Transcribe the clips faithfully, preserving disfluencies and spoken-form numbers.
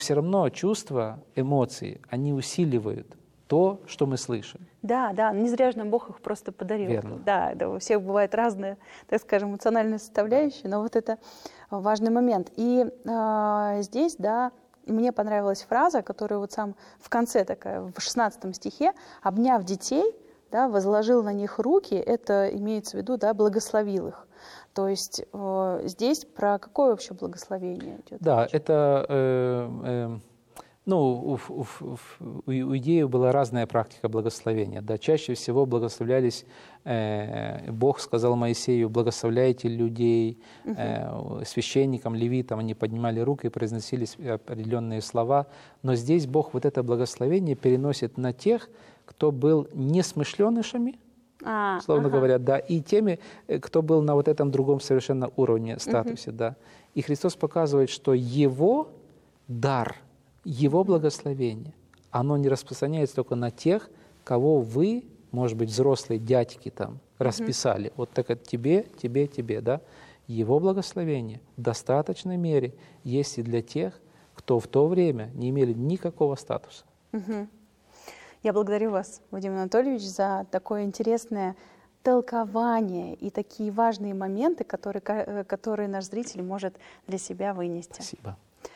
Все равно чувства, эмоции, они усиливают то, что мы слышим. Да, да, не зря же нам Бог их просто подарил. Верно. Да, да, у всех бывает разная, так скажем, эмоциональная составляющая, но вот это важный момент. И э, здесь, да, мне понравилась фраза, которая вот сам в конце такая, в шестнадцатом стихе, обняв детей, да, возложил на них руки, это имеется в виду, да, благословил их. То есть э, здесь про какое вообще благословение идет? Да, это, э, э, ну, у, у, у, у иудеев была разная практика благословения. Да, чаще всего благословлялись, э, Бог сказал Моисею: благословляйте людей, э, священникам, левитам, они поднимали руки и произносили определенные слова. Но здесь Бог вот это благословение переносит на тех, кто был несмышленышами, А, словно ага. говоря, да, и теми, кто был на вот этом другом совершенно уровне, статусе, uh-huh. да. И Христос показывает, что Его дар, Его благословение, оно не распространяется только на тех, кого вы, может быть, взрослые дядьки там расписали. Uh-huh. Вот так это тебе, тебе, тебе, да. Его благословение в достаточной мере есть и для тех, кто в то время не имели никакого статуса. Uh-huh. Я благодарю вас, Вадим Анатольевич, за такое интересное толкование и такие важные моменты, которые, которые наш зритель может для себя вынести. Спасибо.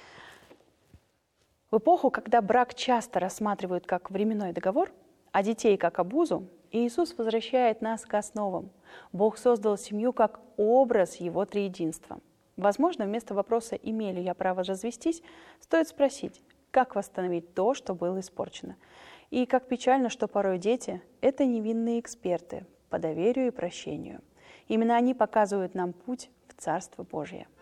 В эпоху, когда брак часто рассматривают как временной договор, а детей как обузу, Иисус возвращает нас к основам. Бог создал семью как образ Его триединства. Возможно, вместо вопроса «имею ли я право развестись?» стоит спросить, как восстановить то, что было испорчено. И как печально, что порой дети – это невинные эксперты по доверию и прощению. Именно они показывают нам путь в Царство Божие.